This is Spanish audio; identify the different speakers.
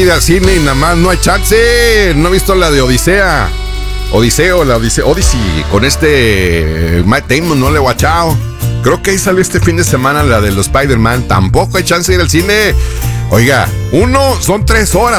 Speaker 1: ir al cine y nada más no hay chance. No he visto la de Odisea. Odyssey. Con Matt Damon, no le he guachado. Creo que ahí salió este fin de semana la de los Spider-Man. Tampoco hay chance de ir al cine. Oiga, son 3 horas.